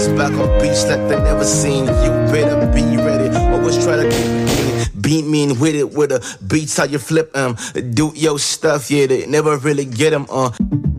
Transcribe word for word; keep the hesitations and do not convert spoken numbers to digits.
bounce back on beats that they never seen. You better be ready, always try to keep it clean. Beat mean with it, with the beats how you flip 'em. Do your stuff, yeah, they never really get 'em, uh